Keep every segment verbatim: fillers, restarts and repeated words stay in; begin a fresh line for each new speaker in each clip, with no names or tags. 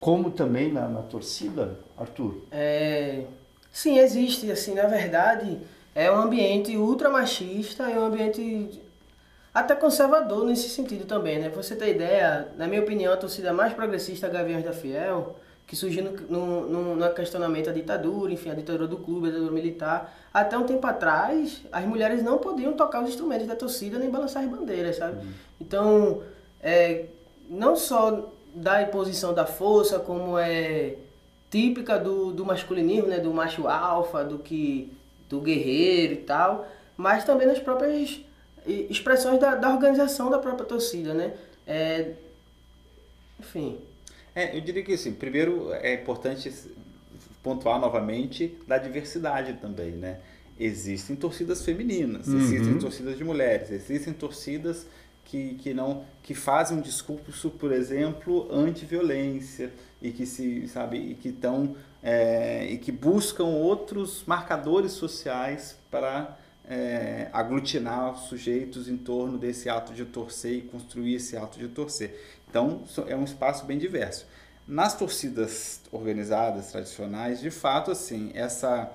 como também na, na torcida, Arthur?
É, sim, existe, assim, na verdade, é um ambiente ultra machista e um ambiente até conservador nesse sentido também, né? Pra você ter ideia, na minha opinião, a torcida mais progressista, a Gaviões da Fiel, que surgiu no, no, no, no questionamento da ditadura, enfim, a ditadura do clube, a ditadura militar. Até um tempo atrás, as mulheres não podiam tocar os instrumentos da torcida nem balançar as bandeiras, sabe?
Uhum.
Então, é, não só da imposição da força, como é típica do, do masculinismo, né? Do macho alfa, do que do guerreiro e tal, mas também nas próprias expressões da, da organização da própria torcida, né? É, enfim.
É, eu diria que assim, primeiro é importante pontuar novamente da diversidade também, né? Existem torcidas femininas,
Uhum.
existem torcidas de mulheres, existem torcidas que, que não que fazem um discurso, por exemplo, anti-violência e que se sabe e que estão é, e que buscam outros marcadores sociais para é, aglutinar os sujeitos em torno desse ato de torcer e construir esse ato de torcer. Então é um espaço bem diverso. Nas torcidas organizadas tradicionais, de fato, assim, essa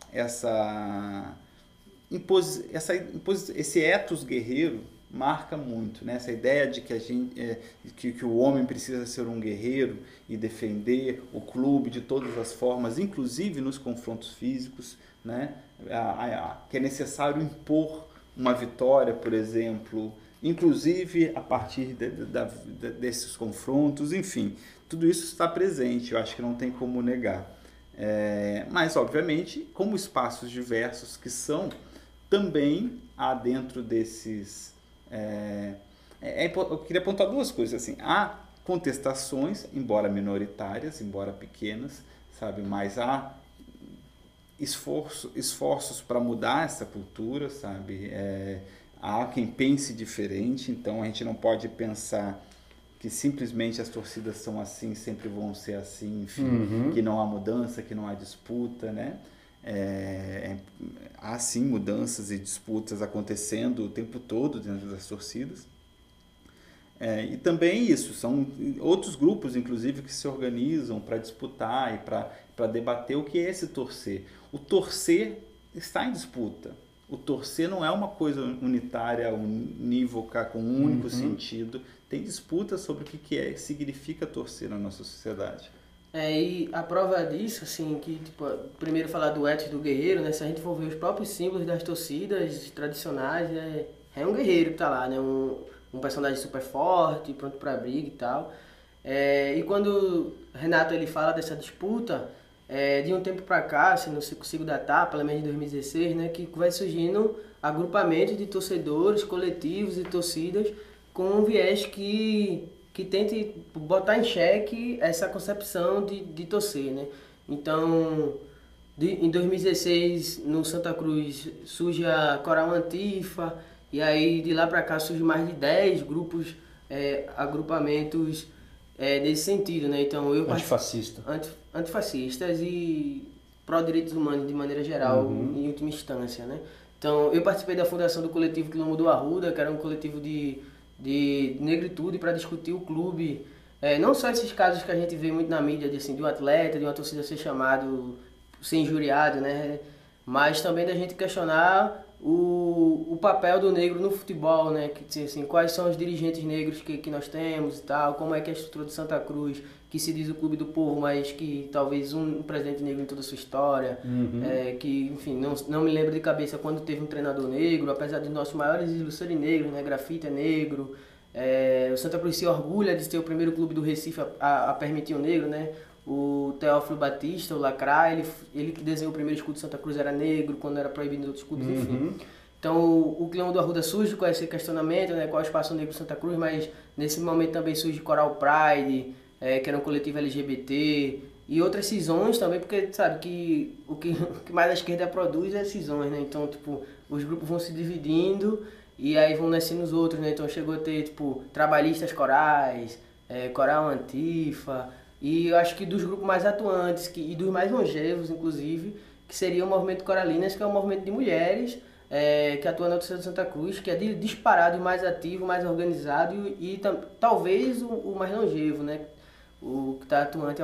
essa, impos, essa impos, esse ethos guerreiro marca muito, né? Essa ideia de que, a gente, é, que, que o homem precisa ser um guerreiro e defender o clube de todas as formas, inclusive nos confrontos físicos, né? A, a, a, que é necessário impor uma vitória, por exemplo, inclusive a partir de, de, de, desses confrontos, enfim, tudo isso está presente, eu acho que não tem como negar. É, mas, obviamente, como espaços diversos que são, também há dentro desses... É, é, eu queria apontar duas coisas. Assim, há contestações, embora minoritárias, embora pequenas, sabe, mas há esforço, esforços para mudar essa cultura, sabe? É, há quem pense diferente, então a gente não pode pensar que simplesmente as torcidas são assim, sempre vão ser assim, enfim, uhum. que não há mudança, que não há disputa, né? É, há sim mudanças e disputas acontecendo o tempo todo dentro das torcidas. É, e também isso, são outros grupos, inclusive, que se organizam para disputar e para debater o que é esse torcer. O torcer está em disputa. O torcer não é uma coisa unitária, unívoca, com um único uhum. sentido. Tem disputa sobre o que é, significa torcer na nossa sociedade.
É, e a prova disso, assim, que, tipo, primeiro falar do ethos do guerreiro, né? Se a gente for ver os próprios símbolos das torcidas tradicionais, é, é um guerreiro que tá lá, né? Um, um personagem super forte, pronto pra briga e tal. É, e quando Renato ele fala dessa disputa, é, de um tempo pra cá, assim, no ciclo da etapa, pelo menos em dois mil e dezesseis, né? Que vai surgindo agrupamentos de torcedores, coletivos e torcidas com um viés que... que tente botar em xeque essa concepção de, de torcer, né? Então, de, em dois mil e dezesseis, no Santa Cruz, surge a Coral Antifa, e aí de lá para cá surge mais de dez grupos, é, agrupamentos é, nesse sentido, né? Então, eu
Antifascista.
Anti, antifascistas e pró-direitos humanos de maneira geral, uhum. em última instância, né? Então, eu participei da fundação do coletivo Quilombo do Arruda, que era um coletivo de de negritude para discutir o clube, é, não só esses casos que a gente vê muito na mídia de, assim, de um atleta, de uma torcida ser chamado, ser injuriado, né? Mas também da gente questionar o, o papel do negro no futebol, né? Que, assim, quais são os dirigentes negros que, que nós temos e tal, como é que é a estrutura do Santa Cruz, que se diz o clube do povo, mas que talvez um, um presidente negro em toda a sua história, uhum. é, que, enfim, não, não me lembro de cabeça quando teve um treinador negro, apesar de nossos maiores ídolos serem negros, né? Grafite é negro, é, o Santa Cruz se orgulha de ser o primeiro clube do Recife a, a, a permitir o negro, né? O Teófilo Batista, o Lacra, ele, ele que desenhou o primeiro escudo de Santa Cruz era negro, quando era proibido em outros clubes, uhum. enfim. Então o, o Quilombo do Arruda surge com esse questionamento, né? Qual é o espaço negro de Santa Cruz, mas nesse momento também surge Coral Pride, é, que era um coletivo L G B T, e outras cisões também, porque sabe que o que, o que mais a esquerda produz é cisões, né? Então, tipo, os grupos vão se dividindo e aí vão nascendo os outros, né? Então chegou a ter, tipo, trabalhistas corais, é, Coral Antifa, e eu acho que dos grupos mais atuantes que, e dos mais longevos, inclusive, que seria o Movimento Coralinas, que é um movimento de mulheres é, que atua na torcida de Santa Cruz, que é de, disparado, mais ativo, mais organizado e, e tam, talvez o, o mais longevo, né? o que está atuante